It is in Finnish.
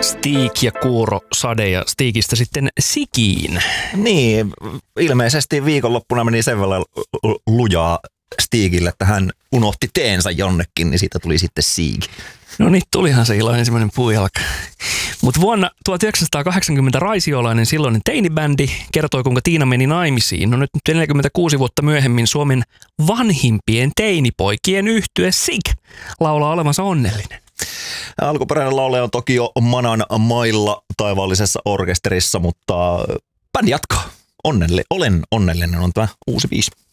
Stig ja Kuuro Sade ja Stigistä sitten Sigiin. Niin, ilmeisesti viikonloppuna meni sen verran lujaa Stigille, että hän unohti teensä jonnekin, niin siitä tuli sitten Siig. No niin, tulihan se ilo ensimmäinen puujalka. Mutta vuonna 1980 raisiolainen silloinen teinibändi kertoi, kuinka Tiina meni naimisiin. No nyt 46 vuotta myöhemmin Suomen vanhimpien teinipoikien yhtye Sig laulaa olevansa onnellinen. Alkuperäinen laulaja on toki jo Manan mailla taivaallisessa orkesterissa, mutta bändi jatkaa. Olen onnellinen on tämä uusi biisi.